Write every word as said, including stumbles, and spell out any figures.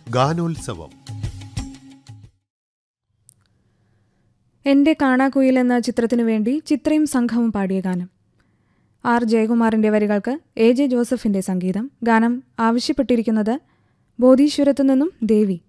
ഗാനോത്സവം. എൻ്റെ കാണാക്കുയിൽ എന്ന ചിത്രത്തിനു വേണ്ടി ചിത്രയും സംഘവും പാടിയ ഗാനം. ആർ ജയകുമാറിൻ്റെ വരികൾക്ക് എ ജെ ജോസഫിൻ്റെ സംഗീതം. ഗാനം ആവശ്യപ്പെട്ടിരിക്കുന്നത് ബോധീശ്വരത്തു നിന്നും ദേവി.